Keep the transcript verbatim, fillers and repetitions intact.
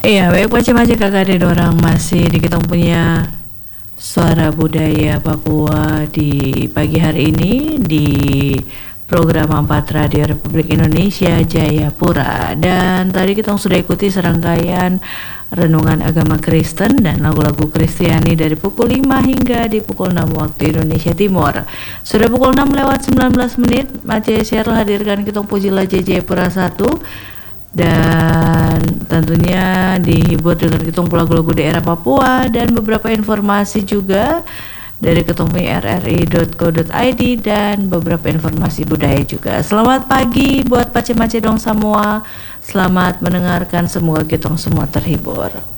Iya, baik macam-macam kakak ada orang masih di kita punya suara budaya Papua di pagi hari ini di program empat Radio Republik Indonesia Jayapura. Dan tadi kita sudah ikuti serangkaian renungan agama Kristen dan lagu-lagu Kristiani dari pukul lima hingga di pukul enam waktu Indonesia Timur. Sudah pukul enam lewat sembilan belas menit, Mace Sheryl hadirkan kita pujilah Jayapura satu. Dan tentunya dihibur dengan hitung lagu-lagu daerah Papua dan beberapa informasi juga dari ketumpu r r i dot co dot i d dan beberapa informasi budaya juga. Selamat pagi buat pace-pace dong semua. Selamat mendengarkan, semoga kita semua terhibur.